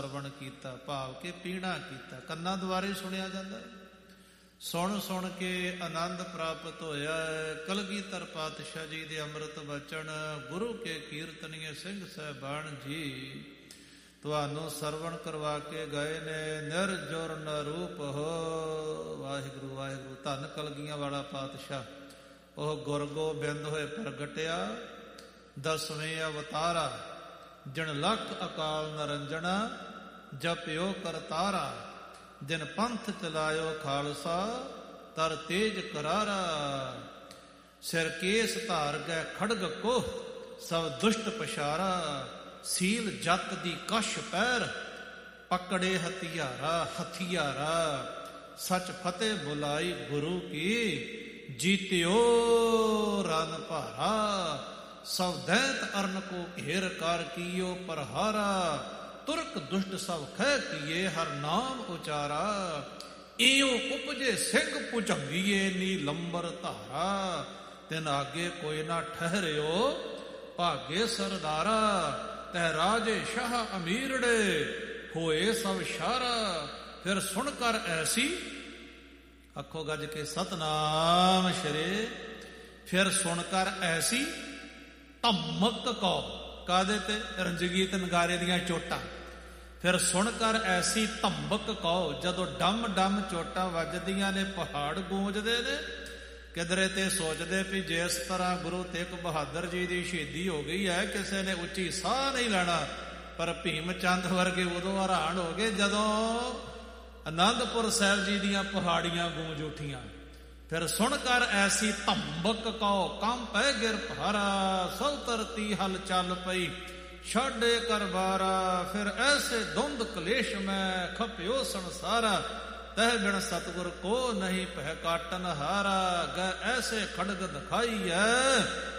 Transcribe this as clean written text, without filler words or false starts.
ਸਰਵਣ ਕੀਤਾ, ਭਾਵ ਕੇ ਪੀਣਾ ਕੀਤਾ। ਕੰਨਾਂ ਦੁਆਰੇ ਸੁਣਿਆ ਜਾਂਦਾ, ਸੁਣ ਸੁਣ ਕੇ ਆਨੰਦ ਪ੍ਰਾਪਤ ਹੋਇਆ। ਕਲਗੀਧਰ ਪਾਤਸ਼ਾਹ ਜੀ ਦੇ ਅੰਮ੍ਰਿਤ ਬਚਨ, ਗੁਰੂ ਕੇ ਕੀਰਤਨੀਏ ਸਿੰਘ ਸਾਹਿਬਾਨ ਜੀ ਤੁਹਾਨੂੰ ਸਰਵਣ ਕਰਵਾ ਕੇ ਗਏ ਨੇ। ਨਿਰਜੁਰ ਨਰੂਪ ਹੋ। ਵਾਹਿਗੁਰੂ ਵਾਹਿਗੁਰੂ। ਧੰਨ ਕਲਗੀਆਂ ਵਾਲਾ ਪਾਤਸ਼ਾਹ, ਉਹ ਗੁਰ ਗੋਬਿੰਦ ਹੋਏ ਪ੍ਰਗਟਿਆ, 10ਵੇਂ ਅਵਤਾਰਾ। ਜਿਨ ਲਖ ਅਕਾਲ ਨਰੰਜਣਾ, ਜਪਿਓ ਕਰਤਾਰਾ। ਜਿਨ ਪੰਥ ਚਲਾਇਓ ਖਾਲਸਾ, ਤਰ ਤੇਜ ਕਰਾਰਾ। ਸਿਰ ਕੇਸ ਧਾਰ ਗਏ ਖੜਗ ਕੋਹ, ਸਭ ਦੁਸ਼ਟ ਪਛਾਰਾ। ਸੀਲ ਜਤ ਦੀ ਕਸ਼ ਪੈਰ, ਪਕੜੇ ਹਥਿਆਰਾ। ਸਚ ਫਤਿਹ ਬੁਲਾਈ ਗੁਰੂ ਕੀ, ਜੀਤਿਓ ਰਨ ਭਾਰਾ। ਸਭ ਦੈਤ ਅਰਨ ਕੋ ਘੇਰ ਕਰ ਕੀਓ ਪ੍ਰਹਾਰਾ। ਤੁਰਕ ਦੁਸ਼ਟ ਸਭ ਖਹਿ ਕੀਏ, ਹਰ ਨਾਮ ਉਚਾਰਾ। ਈਓ ਉਪਜੇ ਸਿੰਘ ਭੁਜੰਗੀਏ, ਨੀ ਲੰਬਰ ਧਾਰਾ। ਤਿਨ ਆਗੇ ਕੋਈ ਨਾ ਠਹਿਰਿਓ, ਭਾਗੇ ਸਰਦਾਰਾ। ਤੈ ਰਾਜੇ ਸ਼ਾਹ ਅਮੀਰੜੇ, ਹੋਏ ਸਭ ਸ਼ਾਰਾ। ਫਿਰ ਸੁਣ ਕਰ ਐਸੀ, ਅੱਖੋ ਗੱਜ ਕੇ ਸਤਨਾਮ ਸ਼੍ਰੀ। ਫਿਰ ਸੁਣ ਕਰ ਐਸੀ ਧਮਕ ਕੋ, ਕਾਦੇ ਤੇ? ਰੰਜਗੀਤ ਨਗਾਰੇ ਦੀਆਂ ਚੋਟਾਂ। ਫਿਰ ਸੁਣ ਕਰ ਐਸੀ ਧਮਕ ਕਹੋ, ਜਦੋਂ ਡਮ ਡਮ ਚੋਟਾਂ ਵੱਜਦੀਆਂ ਨੇ, ਪਹਾੜ ਗੂੰਜਦੇ ਨੇ। ਕਿਧਰੇ ਤੇ ਸੋਚਦੇ ਵੀ ਜਿਸ ਤਰ੍ਹਾਂ ਗੁਰੂ ਤੇਗ ਬਹਾਦਰ ਜੀ ਦੀ ਸ਼ਹੀਦੀ ਹੋ ਗਈ ਹੈ, ਕਿਸੇ ਨੇ ਉੱਚੀ ਸਾਹ ਨਹੀਂ ਲੈਣਾ। ਪਰ ਭੀਮ ਚੰਦ ਵਰਗੇ ਉਦੋਂ ਹੈਰਾਨ ਹੋ ਗਏ ਜਦੋਂ ਆਨੰਦਪੁਰ ਸਾਹਿਬ ਜੀ ਦੀਆਂ ਪਹਾੜੀਆਂ ਗੂੰਜ ਉੱਠੀਆਂ। ਫਿਰ ਸੁਣ ਕਰ ਐਸੀ ਧਮਕ ਕਹੋ, ਕੰਬ ਪੈ ਗਿਰ ਭਾਰਾ। ਸਭ ਧਰਤੀ ਹਲ ਚੱਲ ਪਈ, ਛਾੜੇ ਕਰ ਬਾਰਾ। ਫਿਰ ਐਸੇ ਧੁੰਦ ਕਲੇਸ਼ ਮੈਂ, ਖਪਿਓ ਸੰਸਾਰਾ। ਤਹ ਬਿਨ ਸਤਿਗੁਰ ਕੋ ਨਹੀਂ ਪਹਿ ਕਾਟਨ ਹਾਰਾ। ਗਏ ਐਸੇ ਖੜਗ ਦਿਖਾਈ ਹੈ,